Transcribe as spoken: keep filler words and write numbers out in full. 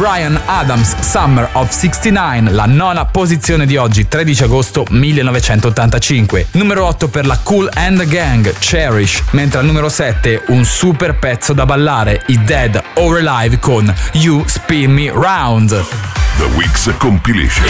Bryan Adams, Summer of sessantanove, la nona posizione di oggi, tredici agosto millenovecentottantacinque. Numero otto per la Kool and the Gang, Cherish, mentre al numero sette un super pezzo da ballare, i Dead or Alive con You Spin Me Round. The Week's Compilation.